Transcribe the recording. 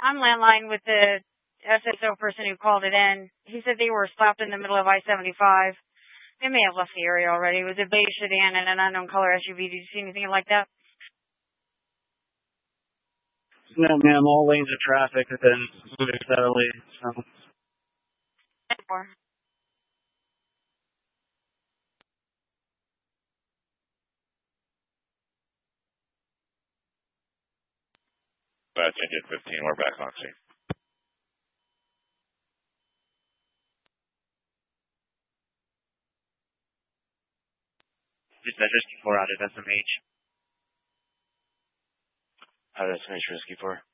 I'm landline with the SSO person who called it in. He said they were stopped in the middle of I-75. They may have left the area already. It was a beige sedan and an unknown color SUV. Did you see anything like that? No, ma'am. All lanes of traffic have been moving steadily. So. 4. That's engine 15. We're back on scene. Just Whiskey 4 out of SMH. Out of SMH Whiskey 4.